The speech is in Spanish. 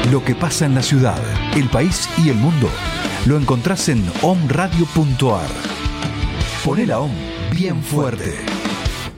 Lo que pasa en la ciudad, el país y el mundo lo encontrás en omradio.ar. Poné la OM bien fuerte.